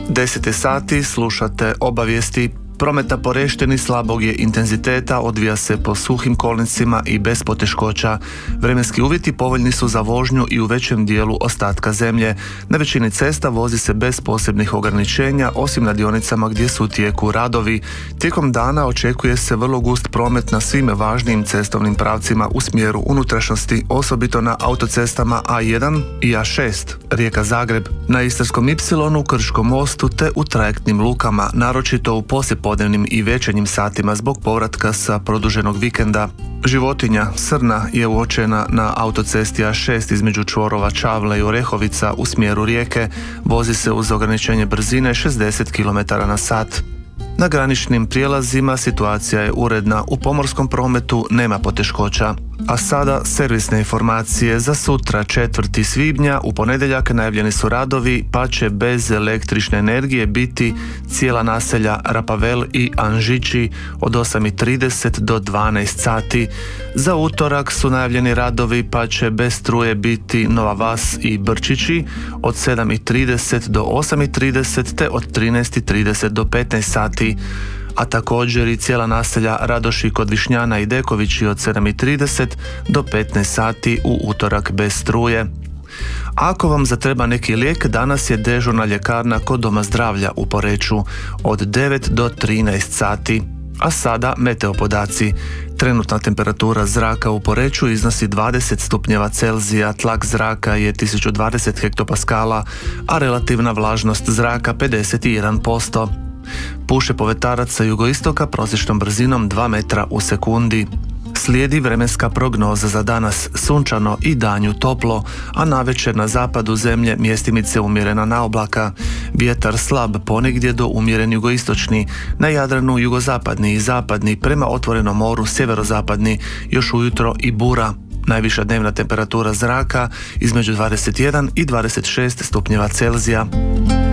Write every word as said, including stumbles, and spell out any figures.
deset je sati, slušate obavijesti. Promet na Poreštini slabog je intenziteta, odvija se po suhim kolnicima i bez poteškoća. Vremenski uvjeti povoljni su za vožnju i u većem dijelu ostatka zemlje. Na većini cesta vozi se bez posebnih ograničenja, osim na dionicama gdje su u tijeku radovi. Tijekom dana očekuje se vrlo gust promet na svim važnijim cestovnim pravcima u smjeru unutrašnjosti, osobito na autocestama A jedan i A šest, Rijeka-Zagreb, na Istarskom ipsilonu, Krškom mostu te u trajektnim lukama, naročito u poslijepodnevnim i večernjim satima zbog povratka sa produženog vikenda. Životinja, srna, je uočena na autocesti A šest između čvorova Čavle i Orehovica u smjeru Rijeke. Vozi se uz ograničenje brzine šezdeset kilometara na sat. Na graničnim prijelazima situacija je uredna, u pomorskom prometu nema poteškoća. A sada servisne informacije za sutra, četvrtog svibnja. U ponedjeljak najavljeni su radovi, pa će bez električne energije biti cijela naselja Rapavel i Anžići od osam i trideset do dvanaest sati. Za utorak su najavljeni radovi, pa će bez struje biti Nova Vas i Brčići od sedam i trideset do osam i trideset te od trinaest i trideset do petnaest sati. A također i cijela naselja Radoši kod Višnjana i Dekovići od sedam i trideset do petnaest sati u utorak bez struje. Ako vam zatreba neki lijek, danas je dežurna ljekarna kod Doma zdravlja u Poreču od devet do trinaest sati. A sada meteo podaci. Trenutna temperatura zraka u Poreču iznosi dvadeset stupnjeva Celzija, tlak zraka je tisuću dvadeset hektopaskala, a relativna vlažnost zraka pedeset jedan posto. Puše povetarac sa jugoistoka prosječnom brzinom dva metra u sekundi. Slijedi vremenska prognoza za danas, sunčano i danju toplo, a navečer na zapadu zemlje mjestimice umjerena naoblaka. Vjetar slab, ponegdje do umjeren jugoistočni, na Jadranu jugozapadni i zapadni, prema otvorenom moru sjeverozapadni, još ujutro i bura. Najviša dnevna temperatura zraka između dvadeset jedan i dvadeset šest stupnjeva Celzija.